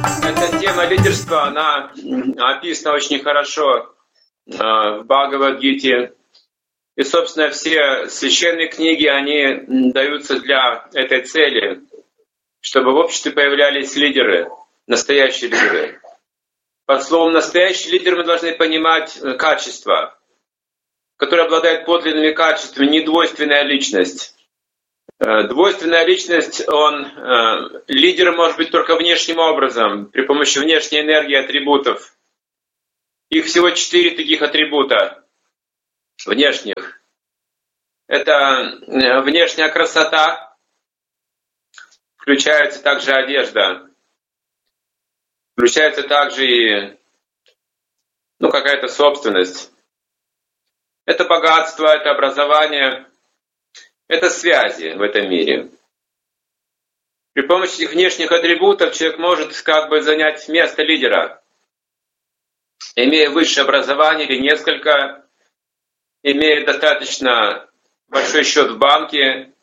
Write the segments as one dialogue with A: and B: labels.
A: Эта тема лидерства, она описана очень хорошо в Бхагавад-гите. И, собственно, все священные книги, они даются для этой цели, чтобы в обществе появлялись лидеры, настоящие лидеры. Под словом «настоящий лидер» мы должны понимать качество, которое обладает подлинными качествами, недвойственная личность. Двойственная личность, лидер может быть только внешним образом, при помощи внешней энергии, атрибутов. Их всего 4 таких атрибута внешних. Это внешняя красота, включается также одежда, включается также и какая-то собственность. Это богатство, это образование, это связи в этом мире. При помощи этих внешних атрибутов человек может занять место лидера, имея высшее образование или несколько, имея достаточно большой счет в банке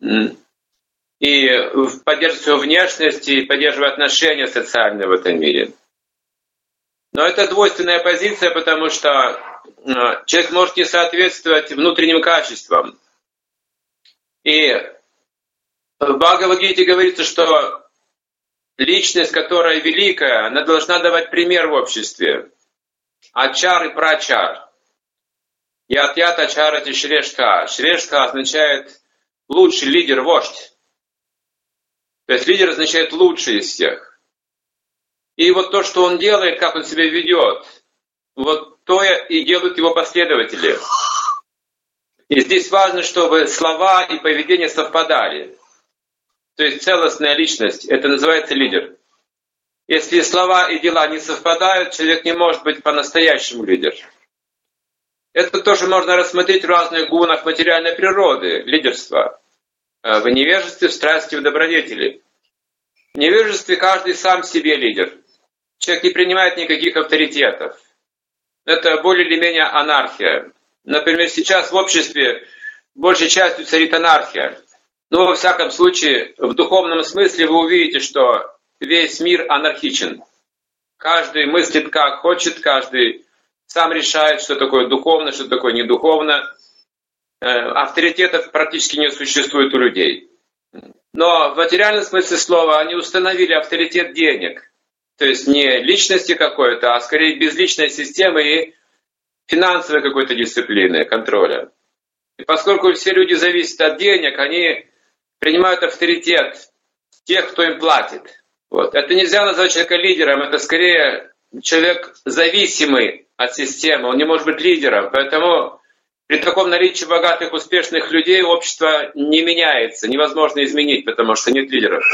A: и поддерживая свою внешность и поддерживая отношения социальные в этом мире. Но это двойственная позиция, потому что человек может не соответствовать внутренним качествам. И в Бхагавад-гите говорится, что личность, которая великая, она должна давать пример в обществе. Ачар и прачар. Ят-ят ачарати шрештха. Шрештха означает лучший, лидер, вождь. То есть лидер означает лучший из всех. И вот то, что он делает, как он себя ведет, вот то и делают его последователи. И здесь важно, чтобы слова и поведение совпадали. То есть целостная личность, это называется лидер. Если слова и дела не совпадают, человек не может быть по-настоящему лидер. Это тоже можно рассмотреть в разных гунах материальной природы, лидерства. В невежестве, в страсти, в добродетели. В невежестве каждый сам себе лидер. Человек не принимает никаких авторитетов. Это более или менее анархия. Например, сейчас в обществе большей частью царит анархия. Но во всяком случае, в духовном смысле вы увидите, что весь мир анархичен. Каждый мыслит как хочет, каждый сам решает, что такое духовно, что такое недуховно. Авторитетов практически не существует у людей. Но в материальном смысле слова они установили авторитет денег. То есть не личности какой-то, а скорее безличной системы и финансовой какой-то дисциплины, контроля. И поскольку все люди зависят от денег, они принимают авторитет тех, кто им платит. Вот. Это нельзя назвать человека лидером, это скорее человек зависимый от системы, он не может быть лидером. Поэтому при таком наличии богатых, успешных людей общество не меняется, невозможно изменить, потому что нет лидеров.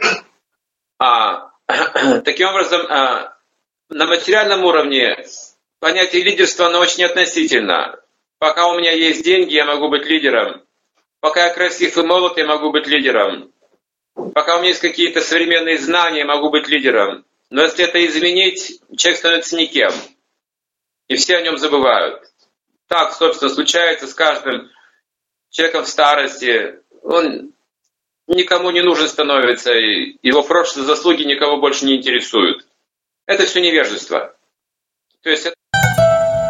A: Таким образом, на материальном уровне понятие лидерства, оно очень относительно. Пока у меня есть деньги, я могу быть лидером. Пока я красив и молод, я могу быть лидером. Пока у меня есть какие-то современные знания, я могу быть лидером. Но если это изменить, человек становится никем. И все о нем забывают. Так, собственно, случается с каждым человеком в старости. Он никому не нужен становится, и его прошлые заслуги никого больше не интересуют. Это все невежество. То есть